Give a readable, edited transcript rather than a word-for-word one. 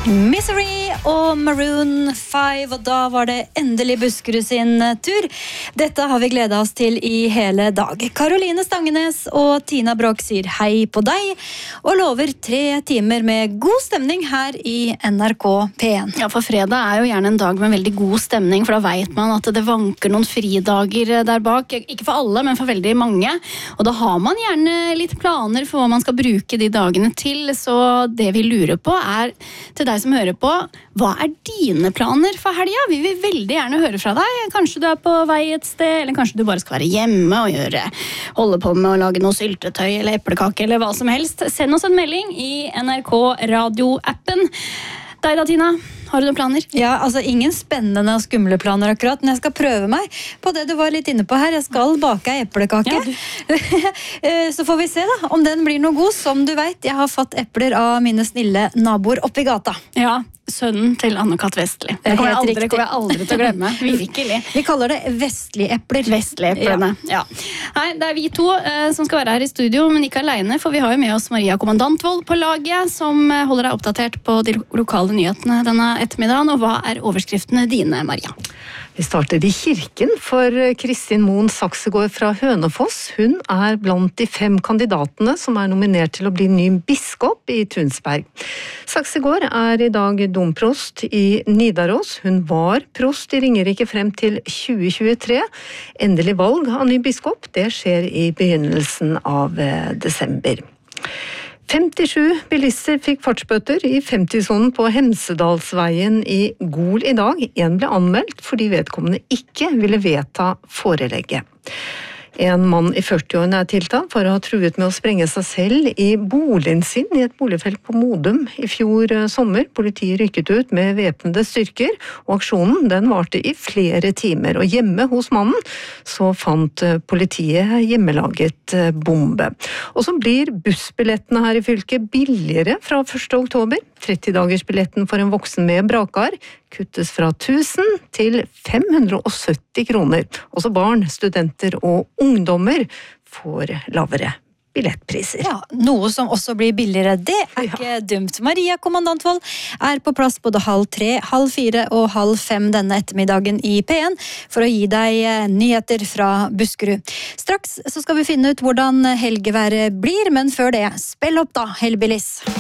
Misery og Maroon 5, og da var det endelig Buskerud sin tur. Dette har vi gledet oss til i hele dag. Karoline Stangenes og Tina Bråk sier hei på deg, og lover 3 timer med god stemning her i NRK P1. Ja, for fredag er jo gjerne en dag med veldig god stemning, for da vet man at det vanker noen fridager der bak. Ikke for alle, men for veldig mange. Og da har man gjerne litt planer for hva man skal bruke de dagene til, så det vi lurer på er til deg som hører på, hva er dine planer for helga? Vi vil veldig gjerne høre fra deg. Kanskje du er på vei et sted, eller kanskje du bare skal være hjemme og holde på med å lage noe syltetøy eller eplekake eller hva som helst. Send oss en melding i NRK Radio-appen. Deg da, Tina? Har du noen planer? Ja, altså ingen spennende og skumle planer akkurat, men jeg skal prøve meg på det du var litt inne på her. Jeg skal bake en eplekake. Ja, så får vi se da, om den blir noe god. Som du vet, jeg har fått epler av mine snille naboer oppe i gata. Ja, sønnen til Anne-Kat. Vestli. Det kommer jeg aldri til å glemme. Virkelig. Vi kaller det vestlige epler. Vestlige eplene, ja. Nei, det er vi to som skal være her i studio, men ikke alene, for vi har jo med oss Maria Kommandantvold på laget, som holder deg oppdatert på de lokale nyhetene denne ettermiddagen. Og hva er overskriftene dine, Maria? Vi starter i kirken, for Kristin Moen Saksegård fra Hønefoss. Hun er blant de 5 kandidatene som er nominert til å bli ny biskop i Tunsberg. Saksegård er i dag domprost i Nidaros. Hun var prost i Ringerike frem til 2023. Endelig valg av ny biskop, det skjer i begynnelsen av desember. 57 bilister fikk fartsbøter i 50-sonen på Hemsedalsveien i Gol i dag. En ble anmeldt fordi vedkommende ikke ville vedta forelegget. En mann i 40-årene er tiltalt for å ha truet med å sprenge seg selv i boligen sin i et boligfelt på Modum i fjor sommer. Politiet rykket ut med væpnede styrker, og aksjonen den varte i flere timer. Og hjemme hos mannen så fant politiet hjemmelaget bombe. Og så blir bussbillettene her i fylket billigere fra 1. oktober. 30-dagersbilletten for en voksen med brakar kuttes fra 1000 til 570 kroner. Også barn, studenter og ungdommer får lavere billettpriser. Ja, noe som også blir billigere, det er ikke dumt. Maria Kommandantvold er på plass både 3:30, 4:30 og 5:30 denne ettermiddagen i P1 for å gi deg nyheter fra Buskerud. Straks så skal vi finne ut hvordan helgeværet blir, men før det, spill opp da, Hellbillies.